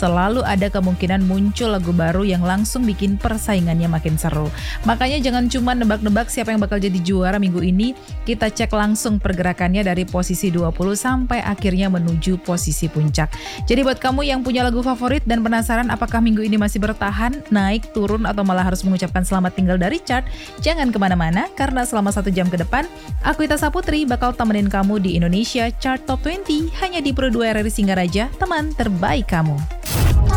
selalu ada kemungkinan muncul lagu baru yang langsung bikin persaingannya makin seru. Makanya jangan cuma nebak-nebak siapa yang bakal jadi juara minggu ini, kita cek langsung pergerakannya dari posisi 20 sampai akhirnya menuju posisi puncak. Jadi buat kamu yang punya lagu favorit dan penasaran apakah minggu ini masih bertahan, naik, turun, atau malah harus mengucapkan selamat tinggal dari chart, jangan kemana-mana karena selama 1 jam ke depan, aku Ita Saputri bakal temenin kamu di Indonesia Chart Top 20 hanya di Pro 2 RRI Singaraja, teman terbaik kamu.